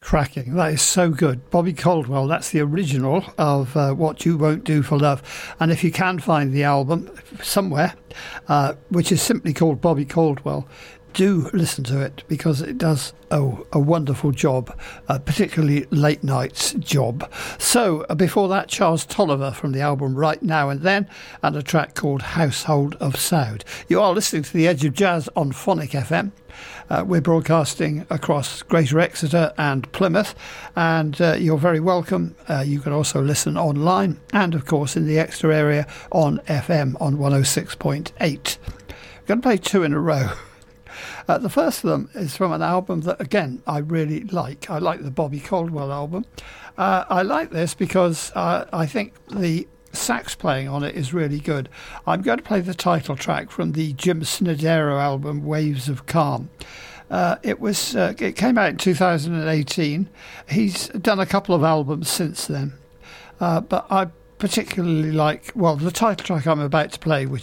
Cracking. That is so good. Bobby Caldwell, that's the original of What You Won't Do for Love. And if you can find the album somewhere, which is simply called Bobby Caldwell, do listen to it because it does a wonderful job, particularly late night's job. So before that, Charles Tolliver from the album Right Now and Then, and a track called Household of Sound. You are listening to The Edge of Jazz on Phonic FM. We're broadcasting across Greater Exeter and Plymouth, and you're very welcome. You can also listen online and, of course, in the Exeter area on FM on 106.8. I'm going to play two in a row. The first of them is from an album that, again, I really like. I like the Bobby Caldwell album. I like this because I think the sax playing on it is really good. I'm going to play the title track from the Jim Snodero album, Waves of Calm. It came out in 2018. He's done a couple of albums since then. But I particularly like, well, the title track I'm about to play, which